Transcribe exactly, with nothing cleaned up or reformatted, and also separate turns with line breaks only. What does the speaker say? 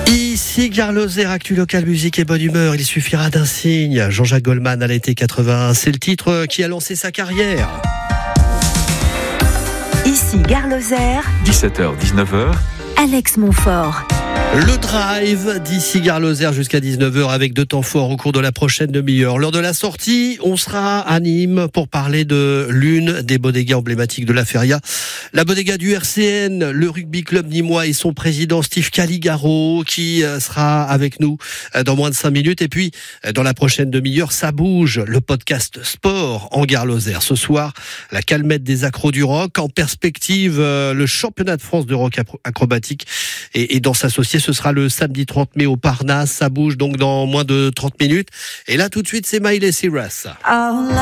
Ici Gare Lozère, actu local, musique et bonne humeur. Il suffira d'un signe. Jean-Jacques Goldman à l'été quatre-vingt-un. C'est le titre qui a lancé sa carrière.
Ici Gare Lozère,
dix-sept heures dix-neuf heures.
Alex Montfort.
Le drive d'ici Gare Lozère jusqu'à dix-neuf heures avec deux temps forts au cours de la prochaine demi-heure. Lors de la sortie, on sera à Nîmes pour parler de l'une des bodegas emblématiques de la feria. La bodega du R C N, le rugby club nîmois et son président Steve Caligaro qui sera avec nous dans moins de cinq minutes. Et puis, dans la prochaine demi-heure, ça bouge. Le podcast sport en Gare Lozère. Ce soir, la calmette des accros du rock. En perspective, le championnat de France de rock acrobatique et, et danse associée. Ce sera le samedi trente mai au Parnasse. Ça bouge donc dans moins de trente minutes. Et là, tout de suite, c'est Miley Cyrus.